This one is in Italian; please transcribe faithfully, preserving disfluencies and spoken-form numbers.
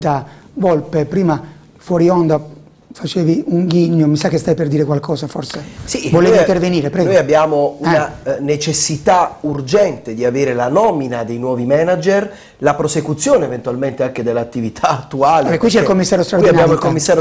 Da Volpe, prima fuori onda facevi un ghigno, mi sa che stai per dire qualcosa forse. Sì, volevi noi, intervenire, prego. Noi abbiamo una eh. eh, necessità urgente di avere la nomina dei nuovi manager, la prosecuzione eventualmente anche dell'attività attuale. E qui c'è il commissario straordinario. Qui abbiamo il commissario